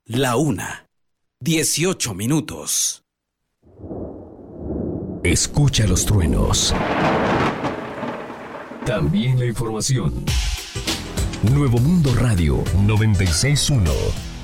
1:18. Escucha los truenos. También la información. Nuevo Mundo Radio 96.1.